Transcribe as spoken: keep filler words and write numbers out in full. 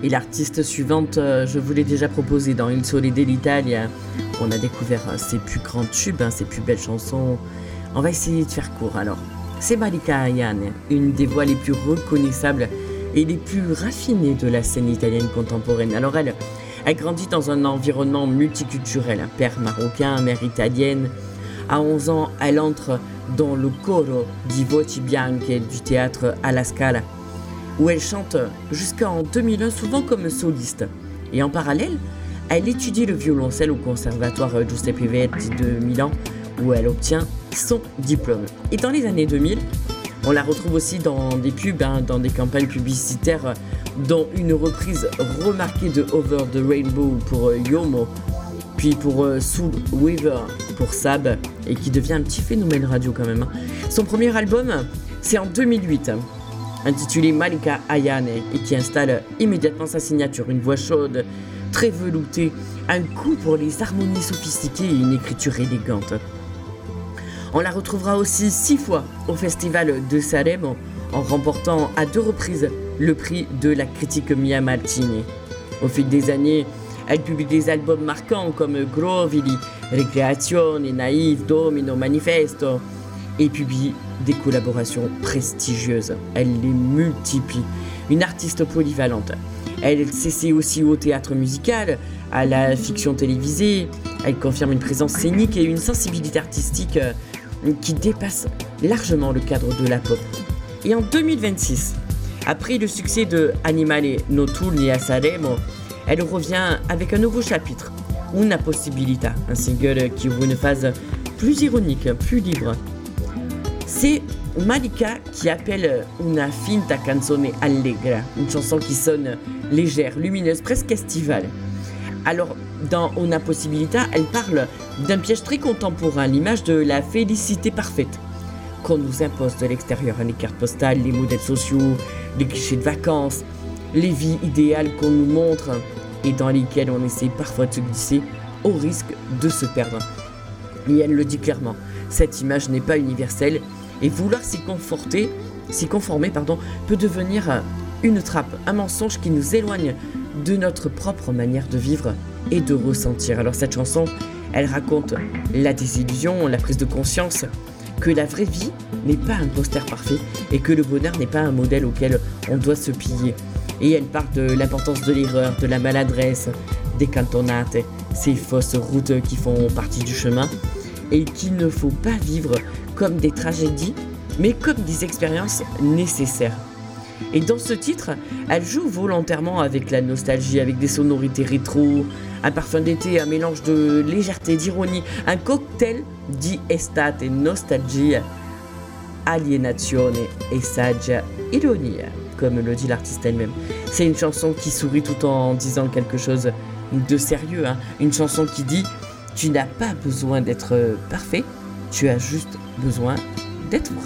Et l'artiste suivante, euh, je vous l'ai déjà proposé dans Il Sole dell'Italia. On a découvert euh, ses plus grands tubes, hein, ses plus belles chansons. On va essayer de faire court alors. C'est Malika Ayane, une des voix les plus reconnaissables et les plus raffinées de la scène italienne contemporaine. Alors elle, elle grandit dans un environnement multiculturel, père marocain, mère italienne. À onze ans, elle entre dans le coro di Voci Bianche du théâtre alla Scala, où elle chante jusqu'en deux mille un, souvent comme soliste. Et en parallèle, elle étudie le violoncelle au conservatoire Giuseppe Verdi de Milan, où elle obtient son diplôme. Et dans les années deux mille, on la retrouve aussi dans des pubs, hein, dans des campagnes publicitaires, dont une reprise remarquée de Over the Rainbow pour euh, Yomo, puis pour euh, Soul Weaver pour Sab, et qui devient un petit phénomène radio quand même. Son premier album, c'est en deux mille huit, intitulé Malika Ayane, et qui installe immédiatement sa signature, une voix chaude, très veloutée, un goût pour les harmonies sophistiquées et une écriture élégante. On la retrouvera aussi six fois au festival de Sanremo, en remportant à deux reprises le prix de la critique Mia Martini. Au fil des années, elle publie des albums marquants comme Grovili, Recreazione, Naïve, Domino, Manifesto, et publie des collaborations prestigieuses. Elle les multiplie. Une artiste polyvalente. Elle s'essaie aussi au théâtre musical, à la fiction télévisée. Elle confirme une présence scénique et une sensibilité artistique qui dépasse largement le cadre de la pop. Et en deux mille vingt-six, après le succès de Animale Notturni a Sanremo, elle revient avec un nouveau chapitre, Una Possibilità, un single qui ouvre une phase plus ironique, plus libre. C'est Malika qui appelle Una finta canzone allegra, une chanson qui sonne légère, lumineuse, presque estivale. Alors, dans Una Possibilità, elle parle d'un piège très contemporain, l'image de la félicité parfaite qu'on nous impose de l'extérieur, les cartes postales, les modèles sociaux, les clichés de vacances, les vies idéales qu'on nous montre et dans lesquelles on essaie parfois de se glisser au risque de se perdre. Et elle le dit clairement, cette image n'est pas universelle et vouloir s'y conforter, s'y conformer pardon, peut devenir une trappe, un mensonge qui nous éloigne de notre propre manière de vivre et de ressentir. Alors cette chanson, elle raconte la désillusion, la prise de conscience que la vraie vie n'est pas un poster parfait et que le bonheur n'est pas un modèle auquel on doit se plier. Et elle parle de l'importance de l'erreur, de la maladresse, des cantonate, ces fausses routes qui font partie du chemin et qu'il ne faut pas vivre comme des tragédies, mais comme des expériences nécessaires. Et dans ce titre, elle joue volontairement avec la nostalgie, avec des sonorités rétro, un parfum d'été, un mélange de légèreté, d'ironie, un cocktail di estate, nostalgia, alienazione e saggia ironia, comme le dit l'artiste elle-même. C'est une chanson qui sourit tout en disant quelque chose de sérieux, hein. Une chanson qui dit « Tu n'as pas besoin d'être parfait, tu as juste besoin d'être vrai ».